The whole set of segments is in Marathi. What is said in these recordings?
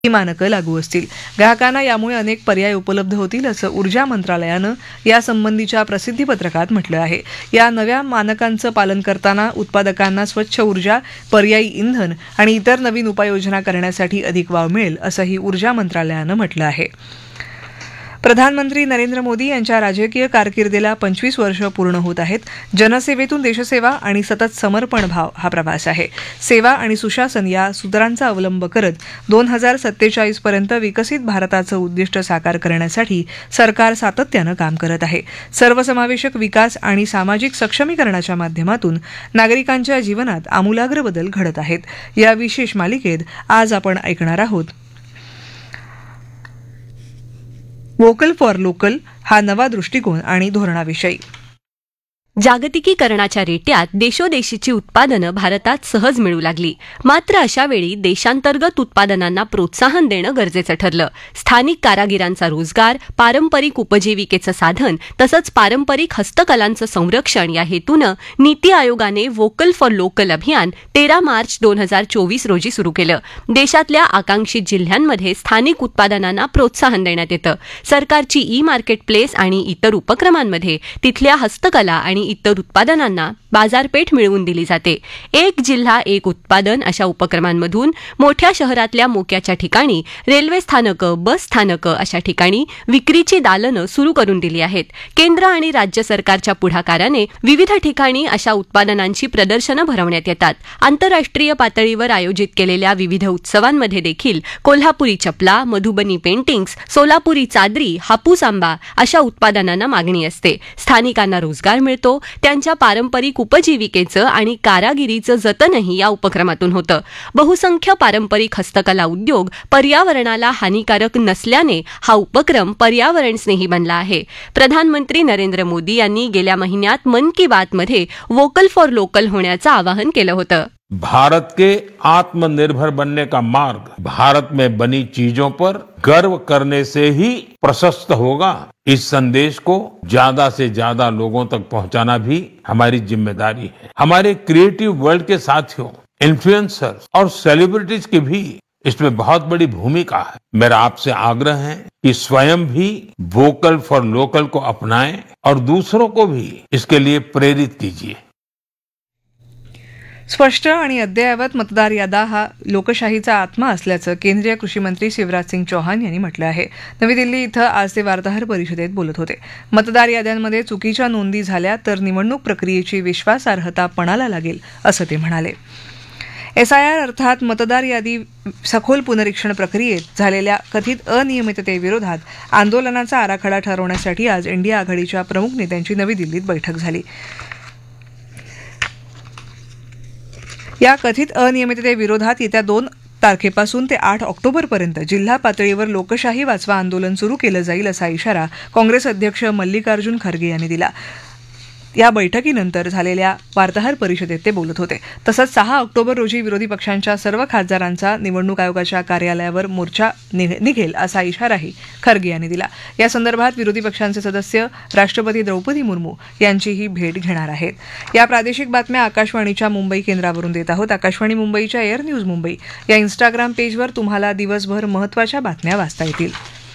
ही मानकं लागू असतील. ग्राहकांना यामुळे अनेक पर्याय उपलब्ध होतील असं ऊर्जा मंत्रालयानं यासंबंधीच्या प्रसिद्धीपत्रकात म्हटलं आहे. या नव्या मानकांचं पालन करताना उत्पादकांना स्वच्छ ऊर्जा, पर्यायी इंधन आणि इतर नवीन उपाययोजना करण्यासाठी अधिक वाव मिळेल असंही ऊर्जा मंत्रालयानं म्हटलं आहे. प्रधानमंत्री नरेंद्र मोदी यांच्या राजकीय कारकिर्दीला 25 वर्ष पूर्ण होत आहेत. जनसेवेतून देशसेवा आणि सतत समर्पण भाव हा प्रवास आहे. सेवा आणि सुशासन या सूत्रांचा अवलंब करत 2047 पर्यंत विकसित भारताचं उद्दिष्ट साकार करण्यासाठी सरकार सातत्यानं काम करत आहे. सर्वसमावेशक विकास आणि सामाजिक सक्षमीकरणाच्या माध्यमातून नागरिकांच्या जीवनात आमूलाग्र बदल घडत आहेत. या विशेष मालिकेत आज आपण ऐकणार आहोत वोकल फॉर लोकल हा नवा दृष्टिकोन आणि धोरणाविषयी. जागतिकीकरणाच्या रेट्यात देशोदेशीची उत्पादनं भारतात सहज मिळू लागली. मात्र अशा वेळी देशांतर्गत उत्पादनांना प्रोत्साहन देणं गरजेचं ठरलं. स्थानिक कारागिरांचा रोजगार, पारंपरिक उपजीविकेचं साधन तसंच पारंपरिक हस्तकलांचं संरक्षण या हेतूनं नीती आयोगाने वोकल फॉर लोकल अभियान 13 मार्च 2024 रोजी सुरू केलं. देशातल्या आकांक्षित जिल्ह्यांमध्ये स्थानिक उत्पादनांना प्रोत्साहन देण्यात येतं. सरकारची ई मार्केट प्लेस आणि इतर उपक्रमांमध्ये तिथल्या हस्तकला आणि इतर उत्पादनांना बाजारपेठ मिळवून दिली जाते. एक जिल्हा एक उत्पादन अशा उपक्रमांमधून मोठ्या शहरातल्या मोक्याच्या ठिकाणी रेल्वे स्थानकं, बस स्थानकं अशा ठिकाणी विक्रीची दालनं सुरू करून दिली आहेत. केंद्र आणि राज्य सरकारच्या पुढाकाराने विविध ठिकाणी अशा उत्पादनांची प्रदर्शनं भरवण्यात येतात. आंतरराष्ट्रीय पातळीवर आयोजित केलेल्या विविध उत्सवांमध्ये देखील कोल्हापुरी चपला, मधुबनी पेंटिंग्स, सोलापुरी चादरी, हापूस आंबा अशा उत्पादनांना मागणी असते. स्थानिकांना रोजगार मिळतो. त्यांच्या पारंपरिक उपजीविकेचं आणि कारागिरीचं जतनही या उपक्रमातून होतं. बहुसंख्य पारंपरिक हस्तकला उद्योग पर्यावरणाला हानिकारक नसल्याने हा उपक्रम पर्यावरणस्नेही बनला आहे. प्रधानमंत्री नरेंद्र मोदी यांनी गेल्या महिन्यात मन की बात मध्ये वोकल फॉर लोकल होण्याचं आवाहन केलं होतं. भारत के आत्मनिर्भर बनने का मार्ग भारत में बनी चीजों पर गर्व करने से ही प्रशस्त होगा. इस संदेश को ज्यादा से ज्यादा लोगों तक पहुंचाना भी हमारी जिम्मेदारी है. हमारे क्रिएटिव वर्ल्ड के साथियों, इन्फ्लुएंसर्स और सेलिब्रिटीज की भी इसमें बहुत बड़ी भूमिका है. मेरा आपसे आग्रह है कि स्वयं भी वोकल फॉर लोकल को अपनाएं और दूसरों को भी इसके लिए प्रेरित कीजिए. स्पष्ट आणि अद्ययावत मतदार याद्या हा लोकशाहीचा आत्मा असल्याचं केंद्रीय कृषी मंत्री शिवराज सिंग चौहान यांनी म्हटलं आहे. नवी दिल्ली इथं आज ते वार्ताहर परिषदेत बोलत होते. मतदार याद्यांमध्ये चुकीच्या नोंदी झाल्या तर निवडणूक प्रक्रियेची विश्वासार्हता पणाला लागेल असं ते म्हणाले. SIR अर्थात मतदार यादी सखोल पुनरीक्षण प्रक्रियेत झालेल्या कथित अनियमिततेविरोधात आंदोलनाचा आराखडा ठरवण्यासाठी आज इंडिया आघाडीच्या प्रमुख नेत्यांची नवी दिल्लीत बैठक झाली. या कथित अनियमिततेविरोधात येत्या 2 तारखेपासून ते 8 ऑक्टोबरपर्यंत जिल्हा पातळीवर लोकशाही वाचवा आंदोलन सुरू केलं जाईल असा इशारा काँग्रेस अध्यक्ष मल्लिकार्जुन खरगे यांनी दिला. या बैठकीनंतर झालेल्या वार्ताहर परिषदेत ते बोलत होते. तसंच 6 ऑक्टोबर रोजी विरोधी पक्षांच्या सर्व खासदारांचा निवडणूक आयोगाच्या कार्यालयावर मोर्चा निघेल असा इशाराही खरगे यांनी दिला. या संदर्भात विरोधी पक्षांचे सदस्य राष्ट्रपती द्रौपदी मुर्मू यांचीही भेट घेणार आहेत. या प्रादेशिक बातम्या आकाशवाणीच्या मुंबई केंद्रावरून देत आहोत. आकाशवाणी मुंबईच्या एअर न्यूज मुंबई या इंस्टाग्राम पेजवर तुम्हाला दिवसभर महत्त्वाच्या बातम्या वाचता येतील.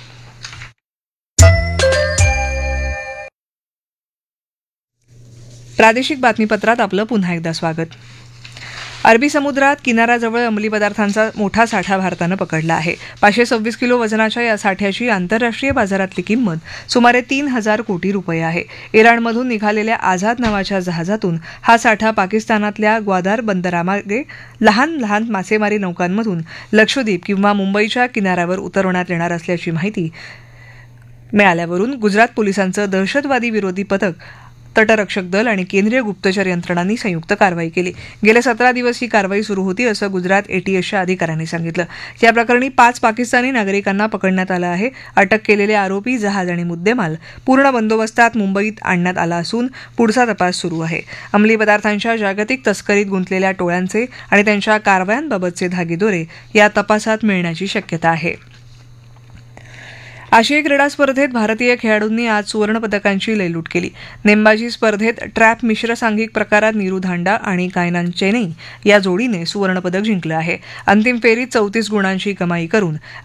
प्रादेशिक बातमीपत्रात आपलं पुन्हा एकदा स्वागत. अरबी समुद्रात किनाऱ्याजवळ अंमली पदार्थांचा मोठा साठा भारतानं पकडला आहे. 526 किलो वजनाच्या या साठ्याची आंतरराष्ट्रीय बाजारातली किंमत सुमारे 3,000 कोटी रुपये आहे. इराणमधून निघालेल्या आझाद नावाच्या जहाजातून हा साठा पाकिस्तानातल्या ग्वादार बंदरामार्गे लहान लहान मासेमारी नौकांमधून लक्षद्वीप किंवा मुंबईच्या किनाऱ्यावर उतरवण्यात येणार असल्याची माहिती मिळाल्यावरून गुजरात पोलिसांचं दहशतवादी विरोधी पथक, तटरक्षक दल आणि केंद्रीय गुप्तचर यंत्रणांनी संयुक्त कारवाई केली. गेले 17 दिवस ही कारवाई सुरू होती असं गुजरात ATSच्या अधिकाऱ्यांनी सांगितलं. या प्रकरणी 5 पाकिस्तानी नागरिकांना पकडण्यात आलं आहे. अटक केलेले आरोपी, जहाज आणि मुद्देमाल पूर्ण बंदोबस्तात मुंबईत आणण्यात आला असून पुढचा तपास सुरू आहे. अंमली पदार्थांच्या जागतिक तस्करीत गुंतलेल्या टोळ्यांचे आणि त्यांच्या कारवायांबाबतचे धागेदोरे या तपासात मिळण्याची शक्यता आहे. आशियाई क्रीडा स्पर्धेत भारतीय खेळाडूंनी आज सुवर्णपदकांची लयलूट केली. नेमबाजी स्पर्धेत ट्रॅप मिश्र सांघिक प्रकारात नीरू धांडा आणि कायनान चेनई या जोडीने सुवर्णपदक जिंकलं आहे. अंतिम फेरीत 34 गुणांची कमाई करून